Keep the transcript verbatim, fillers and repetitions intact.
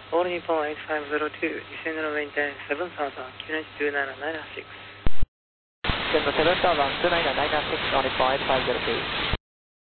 All Nippon eight five zero two, descend and maintain seven thousand, Q N H two nine nine six. Descend seven thousand, two nine nine six, All Nippon eight five zero two.